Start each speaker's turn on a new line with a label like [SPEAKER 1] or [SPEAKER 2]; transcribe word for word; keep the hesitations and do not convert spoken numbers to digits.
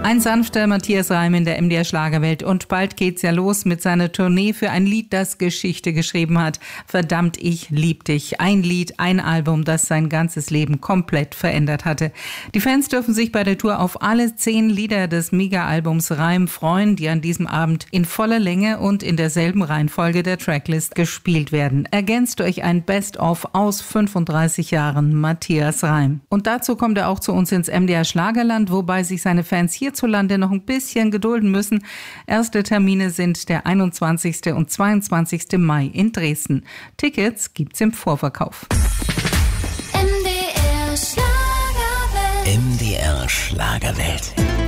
[SPEAKER 1] Ein sanfter Matthias Reim in der M D R Schlagerwelt und bald geht's ja los mit seiner Tournee für ein Lied, das Geschichte geschrieben hat. Verdammt, ich lieb dich. Ein Lied, ein Album, das sein ganzes Leben komplett verändert hatte. Die Fans dürfen sich bei der Tour auf alle zehn Lieder des Mega-Albums Reim freuen, die an diesem Abend in voller Länge und in derselben Reihenfolge der Tracklist gespielt werden. Ergänzt durch ein Best-of aus fünfunddreißig Jahren Matthias Reim. Und dazu kommt er auch zu uns ins M D R Schlagerland, wobei sich seine Fans hier hierzulande noch ein bisschen gedulden müssen. Erste Termine sind der einundzwanzigsten und zweiundzwanzigsten Mai in Dresden. Tickets gibt's im Vorverkauf.
[SPEAKER 2] M D R Schlagerwelt.
[SPEAKER 3] M D R Schlagerwelt.